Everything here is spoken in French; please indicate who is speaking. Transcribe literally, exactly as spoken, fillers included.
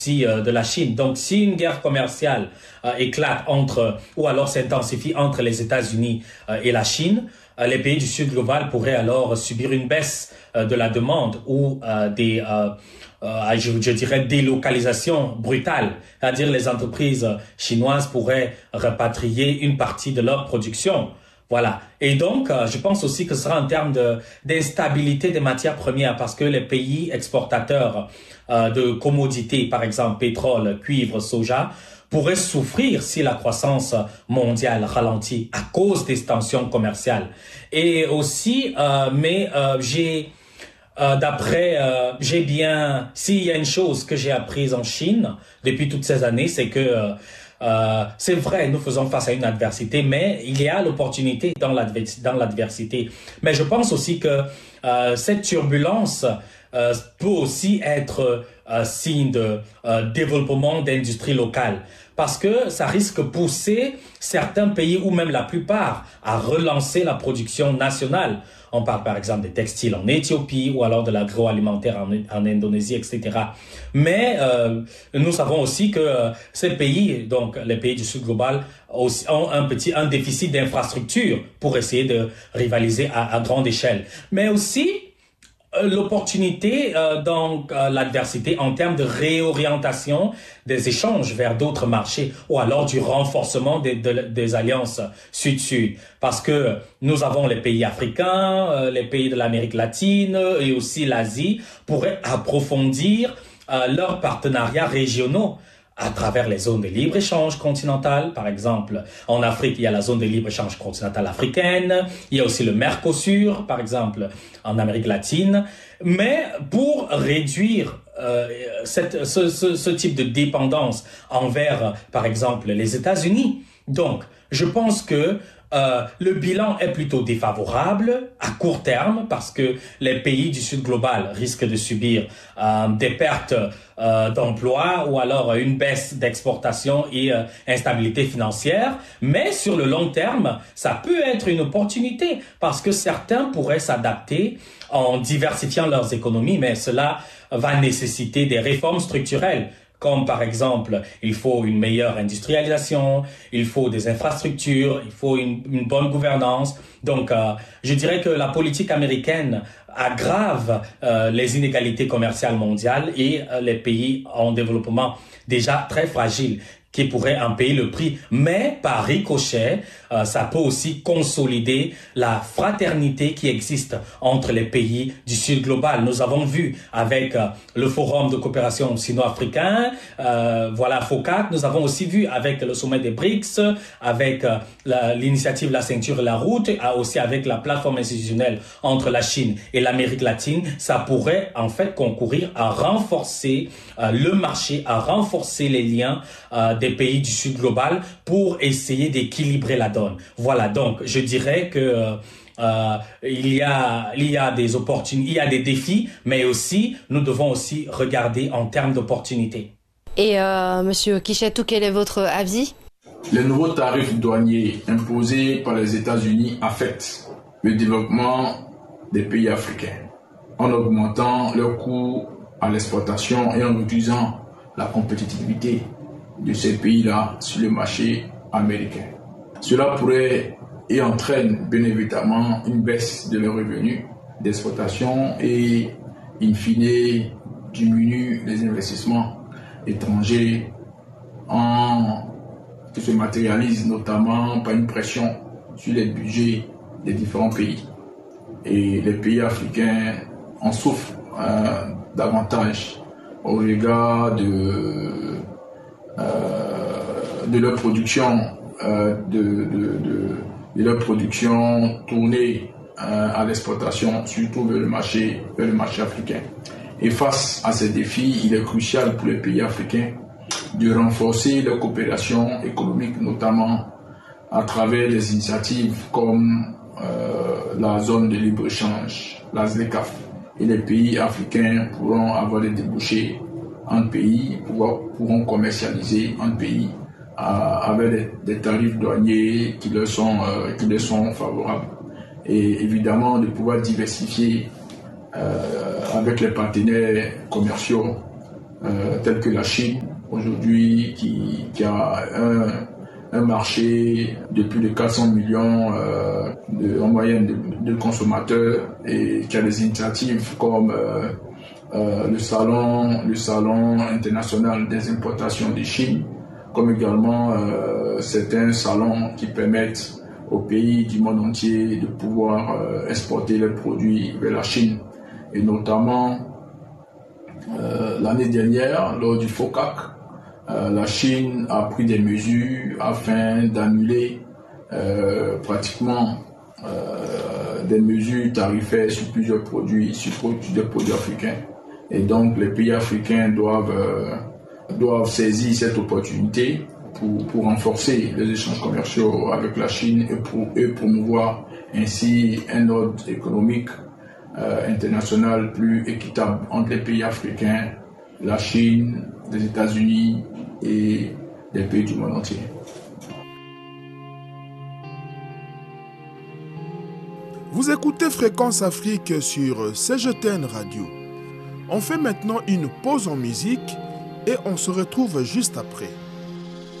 Speaker 1: de la Chine. Donc, si une guerre commerciale euh, éclate entre, ou alors s'intensifie entre les États-Unis euh, et la Chine, euh, les pays du Sud global pourraient alors subir une baisse euh, de la demande ou euh, des, euh, euh, je, je dirais, délocalisation brutale. C'est-à-dire les entreprises chinoises pourraient repatrier une partie de leur production. Voilà. Et donc, euh, je pense aussi que ce sera en termes de d'instabilité des matières premières parce que les pays exportateurs euh, de commodités, par exemple pétrole, cuivre, soja, pourraient souffrir si la croissance mondiale ralentit à cause des tensions commerciales. Et aussi, euh, mais euh, j'ai euh, d'après, euh, j'ai bien, s'il y a une chose que j'ai apprise en Chine depuis toutes ces années, c'est que euh, Euh, c'est vrai, nous faisons face à une adversité, mais il y a l'opportunité dans l'adversité. Mais je pense aussi que euh, cette turbulence euh, peut aussi être euh, signe de euh, développement d'industrie locale. Parce que ça risque de pousser certains pays, ou même la plupart, à relancer la production nationale. On parle par exemple des textiles en Éthiopie ou alors de l'agroalimentaire en, en Indonésie, et cetera. Mais euh, nous savons aussi que euh, ces pays, donc les pays du Sud global, aussi, ont un petit un déficit d'infrastructure pour essayer de rivaliser à, à grande échelle. Mais aussi euh, l'opportunité euh, dans euh, l'adversité en termes de réorientation des échanges vers d'autres marchés ou alors du renforcement des, de, des alliances sud-sud. Parce que nous avons les pays africains, euh, les pays de l'Amérique latine et aussi l'Asie pourraient approfondir euh, leurs partenariats régionaux à travers les zones de libre-échange continentales. Par exemple, en Afrique, il y a la zone de libre-échange continentale africaine. Il y a aussi le Mercosur, par exemple, en Amérique latine. Mais pour réduire euh, cette, ce, ce, ce type de dépendance envers, par exemple, les États-Unis, donc, je pense que Euh, le bilan est plutôt défavorable à court terme parce que les pays du Sud global risquent de subir euh, des pertes euh, d'emplois ou alors une baisse d'exportation et euh, instabilité financière. Mais sur le long terme, ça peut être une opportunité parce que certains pourraient s'adapter en diversifiant leurs économies, mais cela va nécessiter des réformes structurelles. Comme par exemple, il faut une meilleure industrialisation, il faut des infrastructures, il faut une, une bonne gouvernance. Donc, euh, je dirais que la politique américaine aggrave euh, les inégalités commerciales mondiales et euh, les pays en développement déjà très fragiles qui pourraient en payer le prix. Mais par ricochet, euh, ça peut aussi consolider la fraternité qui existe entre les pays du Sud global. Nous avons vu avec euh, le Forum de coopération sino-africain, euh, voilà, FOCAC, nous avons aussi vu avec le sommet des BRICS, avec euh, l'initiative La Ceinture et la Route, et aussi avec la plateforme institutionnelle entre la Chine et l'Amérique latine. Ça pourrait en fait concourir à renforcer euh, le marché, à renforcer les liens euh, des pays du Sud global pour essayer d'équilibrer la donne. Voilà, donc je dirais que euh, euh, il y a il y a des opportunités, il y a des défis, mais aussi nous devons aussi regarder en termes d'opportunités.
Speaker 2: Et euh, Monsieur Kishetou, quel est votre avis?
Speaker 3: Les nouveaux tarifs douaniers imposés par les États-Unis affectent le développement des pays africains en augmentant leurs coûts à l'exportation et en réduisant la compétitivité de ces pays-là sur le marché américain. Cela pourrait et entraîne bien évidemment une baisse de leurs revenus d'exportation et in fine diminue les investissements étrangers en, qui se matérialisent notamment par une pression sur les budgets des différents pays. Et les pays africains en souffrent euh, davantage au regard de Euh, de leur production euh, de, de, de, de leur production tournée euh, à l'exportation, surtout vers le marché vers le marché africain. Et face à ces défis, il est crucial pour les pays africains de renforcer leur coopération économique, notamment à travers des initiatives comme euh, la zone de libre-échange, la ZLECAf. Et les pays africains pourront avoir des débouchés en pays, pourront commercialiser en pays euh, avec des, des tarifs douaniers qui leur sont, euh, qui leur sont favorables. Et évidemment de pouvoir diversifier euh, avec les partenaires commerciaux euh, telle que la Chine, aujourd'hui, qui, qui a un, un marché de plus de quatre cents millions euh, de, en moyenne de, de consommateurs, et qui a des initiatives comme euh, euh, le salon, le salon international des importations de Chine, comme également euh, certains salons qui permettent aux pays du monde entier de pouvoir euh, exporter leurs produits vers la Chine. Et notamment, euh, l'année dernière, lors du FOCAC, euh, la Chine a pris des mesures afin d'annuler euh, pratiquement euh, des mesures tarifaires sur plusieurs produits, sur des produits africains. Et donc, les pays africains doivent, euh, doivent saisir cette opportunité Pour, pour renforcer les échanges commerciaux avec la Chine et pour et promouvoir ainsi un ordre économique euh, international plus équitable entre les pays africains, la Chine, les États-Unis et les pays du monde entier.
Speaker 4: Vous écoutez Fréquence Afrique sur C G T N Radio. On fait maintenant une pause en musique et on se retrouve juste après.